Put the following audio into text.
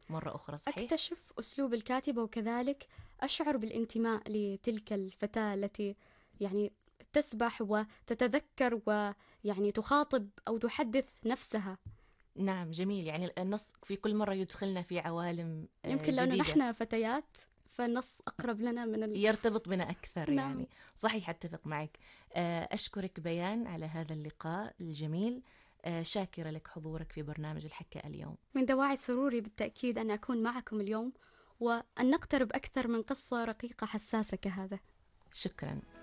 مرة أخرى، صحيح؟ أكتشف أسلوب الكاتبة، وكذلك أشعر بالانتماء لتلك الفتاة التي يعني تسبح وتتذكر ويعني تخاطب أو تحدث نفسها. نعم، جميل. يعني النص في كل مرة يدخلنا في عوالم يمكن لأنه جديدة، نحن فتيات فالنص أقرب لنا من يرتبط بنا أكثر نعم. يعني. صحيح، أتفق معك. أشكرك بيان على هذا اللقاء الجميل. شاكرة لك حضورك في برنامج الحكة اليوم. من دواعي سروري بالتأكيد أن أكون معكم اليوم، وأن نقترب أكثر من قصة رقيقة حساسة كهذا. شكرا.